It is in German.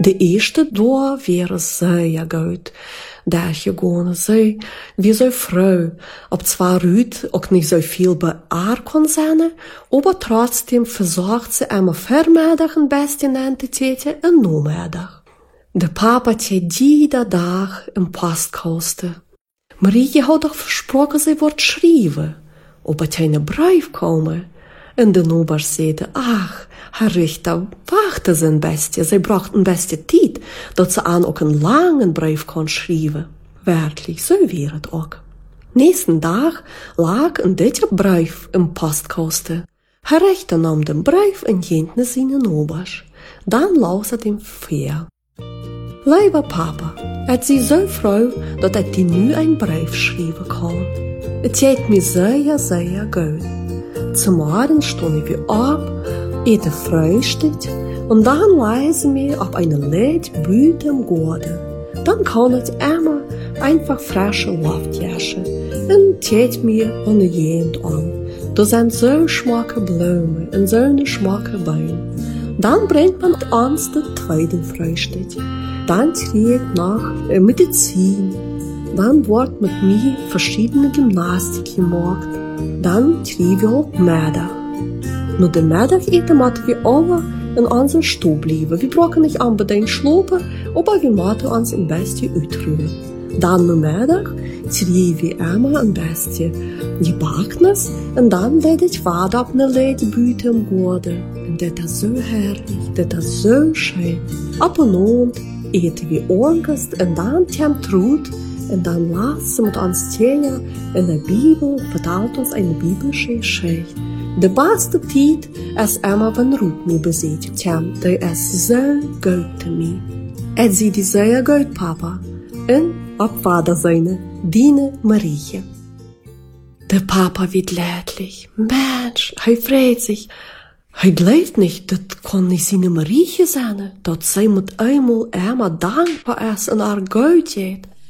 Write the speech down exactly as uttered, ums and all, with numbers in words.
De eerste dag wäre sehr gut. Daar gegaan zij, wie zo vrouw, ob zwar Rüd auch nicht so viel beaar kon zijn, aber trotzdem versorgt sie immer vermiddag een beste Entität en namiddag. De papa tjeit jeder dag een postkasten. Marie had doch versprochen, sie wordt schrijven, aber keine Brief komen. En de Nober zeide, ach, Herr Richter, wachte zijn beste, zij bracht een beste tijd, dat ze aan ook een langen brief kon schrijven. Werkelijk, zo weer het ook. Nächsten dag lag een dikke brief im postkasten. Herr Richter nam den brief en ging naar zijn Nobers. Dan las het hem voor. Lieber Papa, het is zo froh, dat ik die nu een brief schrijven kan. Het geht mir sehr, sehr gut. Zum Morgen stehen wir auf, eten Frühstück und dann lesen wir auf eine Liedbüte im Garten. Dann kann ich immer einfach frische Luft jaschen und geht mir ohne jemand an. Da sind so schmacke Blumen und so eine schmacke Bäume. Dann bringt man uns das zweite Frühstück. Dann kriegt noch Medizin. Dann wird mit mir verschiedene Gymnastik gemacht. Dann kriegen wir auch Mittag. Nur den Mittag eten müssen wir alle in unserer Stube bleiben. Wir brauchen nicht unbedingt schlafen, aber wir müssen uns ein bisschen ausruhen. Dann am Mittag kriegen wir immer ein bisschen Gebackenes und dann lade ich weiter auf eine Liedbüte im Garten. Und das ist so herrlich, das ist so schön. Ab und an eten wir Angst und dann Tim Trud. Und dann las sie mit uns Tjeja in der Bibel, vertelt uns eine biblische Geschichte. De beste tijd is immer, wenn Ruth mir besieht, Tim, der ist so gut zu mir. Er sieht die sehr gut, Papa. Und auf Vaterseine, Dine Marie. Der Papa wird leidlich. Mensch, er freut sich. Er glaubt nicht, das kann nicht seine Marie sein, dass sie mit einmal immer dankbar ist und er gut geht.